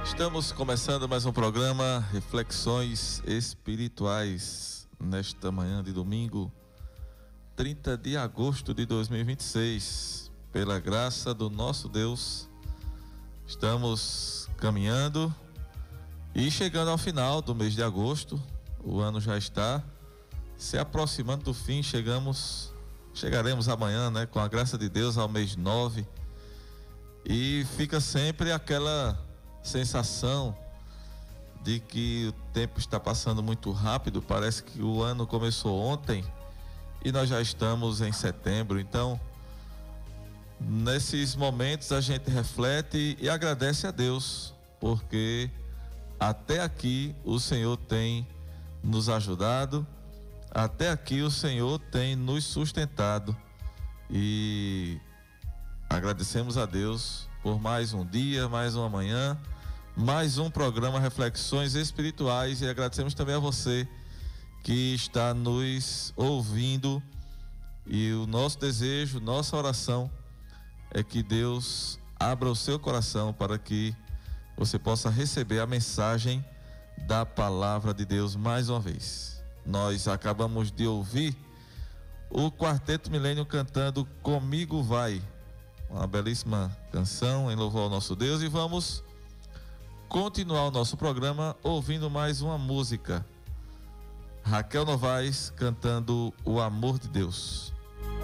Estamos começando mais um programa Reflexões Espirituais nesta manhã de domingo, 30 de agosto de 2026. Pela graça do nosso Deus, estamos caminhando e chegando ao final do mês de agosto. O ano já está se aproximando do fim. Chegaremos amanhã, com a graça de Deus, ao mês 9. E fica sempre aquela sensação de que o tempo está passando muito rápido. Parece que o ano começou ontem e nós já estamos em setembro. Então, nesses momentos a gente reflete e agradece a Deus, porque até aqui o Senhor tem nos ajudado, até aqui o Senhor tem nos sustentado, e agradecemos a Deus por mais um dia, mais uma manhã, mais um programa Reflexões Espirituais, e agradecemos também a você que está nos ouvindo. E o nosso desejo, nossa oração é que Deus abra o seu coração para que você possa receber a mensagem da palavra de Deus mais uma vez. Nós acabamos de ouvir o Quarteto Milênio cantando Comigo Vai, uma belíssima canção em louvor ao nosso Deus, e vamos continuar o nosso programa ouvindo mais uma música. Raquel Novaes cantando O Amor de Deus.